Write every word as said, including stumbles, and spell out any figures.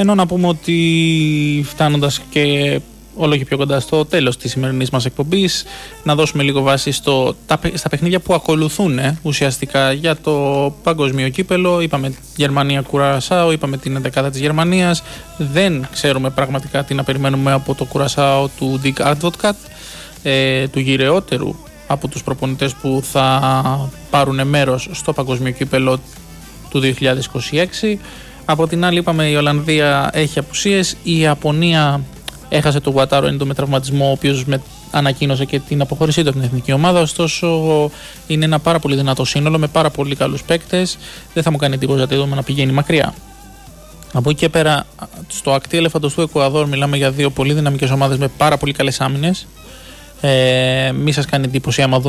Ενώ να πούμε ότι φτάνοντας και όλο και πιο κοντά στο τέλος της σημερινής μας εκπομπής, να δώσουμε λίγο βάση στο, τα, στα παιχνίδια που ακολουθούν ε, ουσιαστικά για το παγκόσμιο κύπελο. Είπαμε Γερμανία-Κουρασάο, είπαμε την ενδεκάδα της Γερμανίας. Δεν ξέρουμε πραγματικά τι να περιμένουμε από το Κουρασάο του Dick Advocat, ε, του γυρεότερου από τους προπονητές που θα πάρουν μέρος στο παγκόσμιο κύπελο του δύο χιλιάδες είκοσι έξι. Από την άλλη είπαμε η Ολλανδία έχει απουσίες, η Ιαπωνία έχασε τον Γουατάρο έντο με τραυματισμό, ο οποίος με ανακοίνωσε και την αποχώρησή του από την εθνική ομάδα. Ωστόσο, είναι ένα πάρα πολύ δυνατό σύνολο με πάρα πολύ καλούς παίκτες. Δεν θα μου κάνει εντύπωση να δούμε να πηγαίνει μακριά. Από εκεί και πέρα, στο ακτή έλεφαντος του Εκουαδόρ, μιλάμε για δύο πολύ δυναμικές ομάδες με πάρα πολύ καλές άμυνες. Ε, μη σας κάνει εντύπωση άμα δούμε